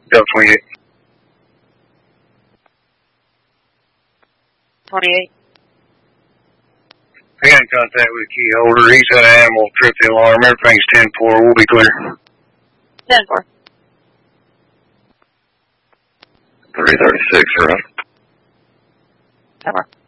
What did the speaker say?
Delta 28. 28. I got in contact with the key holder. He's had an animal trip the alarm. Everything's 10-4. We'll be clear. 10-4. 336, right? 10-4.